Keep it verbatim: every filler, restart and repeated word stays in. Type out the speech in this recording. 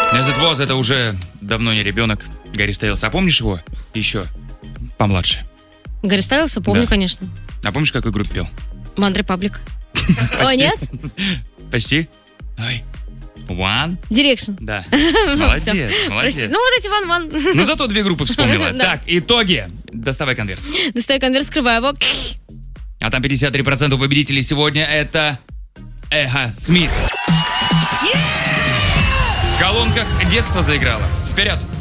As It Was — это уже давно не ребенок. Гарри Стейлс. А помнишь его еще помладше? Гарри Стайлса помню, Да. конечно. А помнишь, какой группе пел? One Republic. О, нет? Почти. Ой. One? Direction. Да. Всё. Молодец, Прости. молодец. Ну, вот эти ван-ван. Ну, зато две группы вспомнила. Да. Так, итоги. Доставай конверт. Достаю конверт, скрываю его. А там пятьдесят три процента победителей сегодня — это Эхо Смит. В колонках детство заиграло. Вперед!